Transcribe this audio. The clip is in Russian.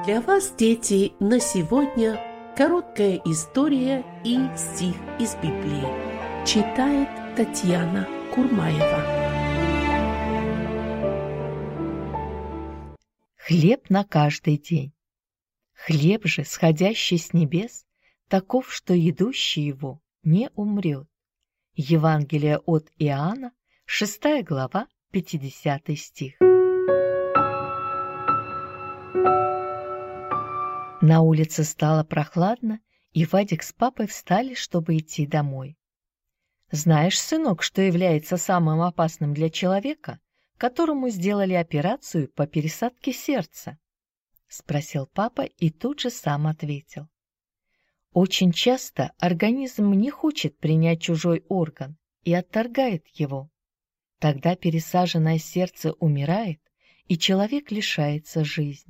Для вас, дети, на сегодня короткая история и стих из Библии. Читает Татьяна Курмаева. Хлеб на каждый день. Хлеб же, сходящий с небес, таков, что едущий его не умрет. Евангелие от Иоанна, 6 глава, 50 стих. На улице стало прохладно, и Вадик с папой встали, чтобы идти домой. «Знаешь, сынок, что является самым опасным для человека, которому сделали операцию по пересадке сердца?» — спросил папа и тут же сам ответил. «Очень часто организм не хочет принять чужой орган и отторгает его. Тогда пересаженное сердце умирает, и человек лишается жизни.